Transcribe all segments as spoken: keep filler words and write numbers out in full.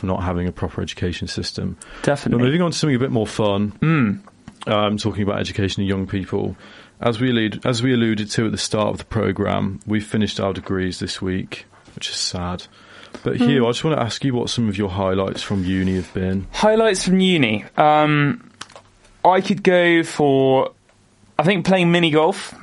of not having a proper education system. Definitely. But moving on to something a bit more fun, Mm. um, talking about education of young people. As we, allude, as we alluded to at the start of the programme, we finished our degrees this week, which is sad. But Hmm. Hugh, I just want to ask you what some of your highlights from uni have been. Highlights from uni. Um, I could go for, I think, playing mini golf.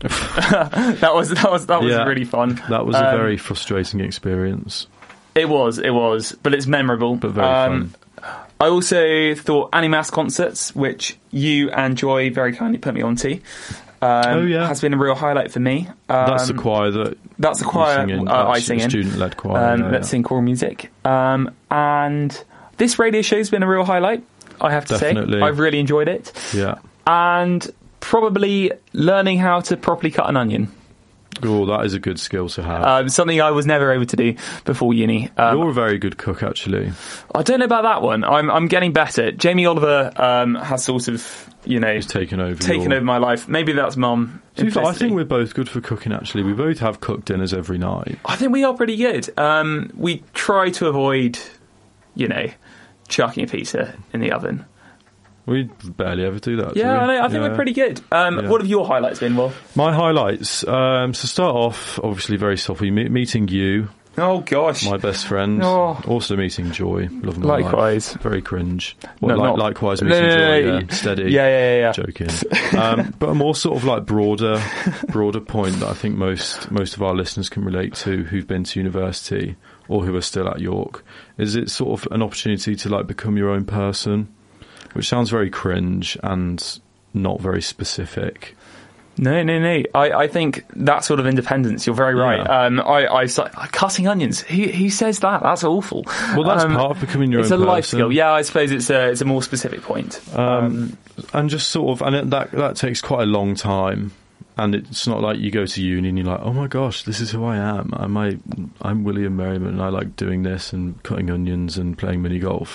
that was that was that was Yeah. really fun. That was a Um, very frustrating experience, It was, it was, but it's memorable. but very Um, fun. I also thought Animass concerts, which you and Joy very kindly put me onto. Um, Oh, yeah. has been a real highlight for me. Um, That's the choir that That's the you choir sing in. uh, I That's sing a in. student-led choir. Um, yeah, let's yeah. sing choral music. Um, and this radio show's been a real highlight, I have to Definitely. say. I've really enjoyed it. Yeah. And probably learning how to properly cut an onion. Oh, that is a good skill to have. Um, something I was never able to do before uni. Um, You're a very good cook, actually. I don't know about that one. I'm I'm getting better. Jamie Oliver um, has sort of, you know, He's taken over. taken your... over my life. Maybe that's mum. To be fair, I implicitly. think we're both good for cooking, actually. We both have cooked dinners every night. I think we are pretty good. Um, we try to avoid, you know, chucking a pizza in the oven. We barely ever do that. do Yeah, we? I, know, I think Yeah. we're pretty good. Um, Yeah. What have your highlights been, Will? My highlights. Um, to start off, obviously very softly, me- meeting you, Oh, gosh. my best friend. Oh. Also meeting Joy. Love my life. Likewise. Very cringe. No, Well, like, not- likewise No, meeting no, no, Joy. no, Yeah. y- Steady. Yeah, yeah, yeah. yeah. Joking. um, but a more sort of like broader, broader point that I think most most of our listeners can relate to, who've been to university or who are still at York, is it's sort of an opportunity to like become your own person, which sounds very cringe and not very specific. No, no, no. I, I think that sort of independence, you're very right. Yeah. Um, I, I start, cutting onions. Who, who says that? That's awful. Well, that's Um, part of becoming your It's own a life person. skill. Yeah, I suppose it's a, it's a more specific point. Um, and just sort of, and it, that that takes quite a long time. And it's not like you go to uni and you're like, oh my gosh, this is who I am. I'm I, I'm William Merriman and I like doing this and cutting onions and playing mini golf.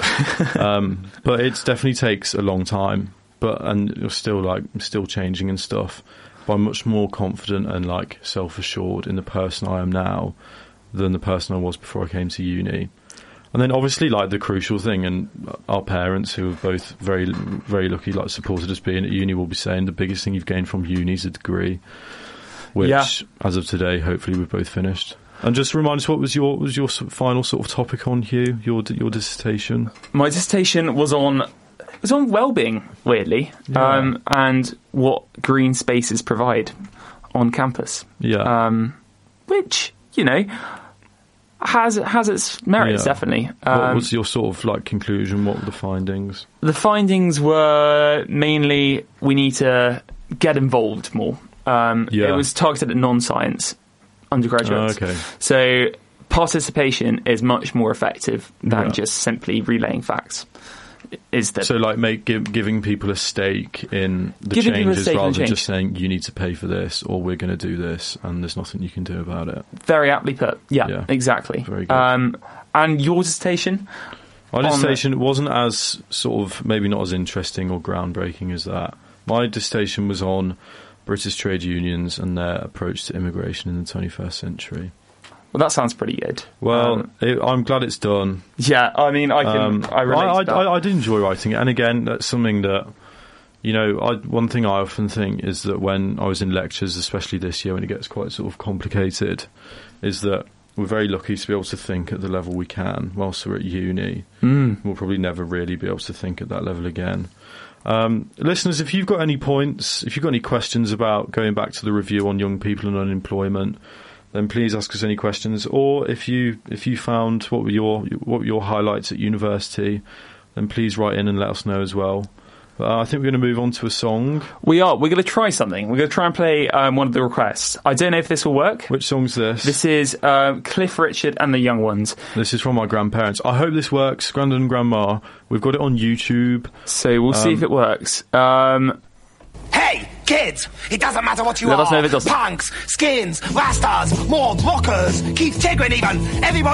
um, but it definitely takes a long time. But and you're still like still changing and stuff. But I'm much more confident and like self-assured in the person I am now than the person I was before I came to uni. And then obviously like the crucial thing, and our parents who are both very very lucky, like supported us being at uni, will be saying the biggest thing you've gained from uni is a degree, which Yeah. as of today hopefully we've both finished. And just remind us, what was your what was your sort of final sort of topic on, Hugh, your your dissertation? My dissertation was on it was on well-being, weirdly, Yeah. um, and what green spaces provide on campus. Yeah. Um, which, you know, has has its merits, Yeah. definitely. What Um, was your sort of like conclusion? What were the findings? The findings were mainly we need to get involved more. Um, Yeah. It was targeted at non-science undergraduates. Oh, okay. So participation is much more effective than Yeah. just simply relaying facts. Is that So, like, make give, giving people a stake in the Giving people a changes stake in rather the than change. just saying you need to pay for this or we're going to do this and there's nothing you can do about it. very aptly put? Yeah, Yeah. exactly. Very good. Um, and your dissertation? My On the- dissertation wasn't as sort of maybe not as interesting or groundbreaking as that. My dissertation was on British trade unions and their approach to immigration in the twenty-first century. Well, that sounds pretty good. Well, Um, it, I'm glad it's done. yeah, I mean, I can. Um, I relate I, to that. I, I did enjoy writing it, and again, that's something that, you know, I, one thing I often think is that when I was in lectures, especially this year when it gets quite sort of complicated, is that we're very lucky to be able to think at the level we can whilst we're at uni. Mm. We'll probably never really be able to think at that level again. Um, listeners, if you've got any points, if you've got any questions about going back to the review on young people and unemployment, then please ask us any questions. Or if you if you found what were your what were your highlights at university, then please write in and let us know as well. But, uh, I think we're going to move on to a song. We are. We're going to try something. We're going to try and play um, one of the requests. I don't know if this will work. Which song's this? This is um, Cliff Richard and the Young Ones. This is from my grandparents. I hope this works, Grandad and Grandma. We've got it on YouTube. So we'll see Um, if it works. Um, Hey, kids! It doesn't matter what you Let are. us know if it doesn't. Punks, skins, rastas, mords, rockers, Keith Chegwin even. Everybody